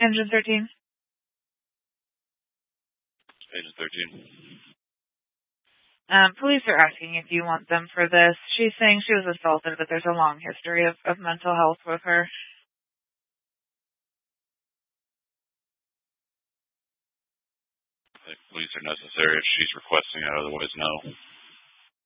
Engine 13. Agent 13. Police are asking if you want them for this. She's saying she was assaulted, but there's a long history of mental health with her. I think police are necessary if she's requesting it, otherwise no.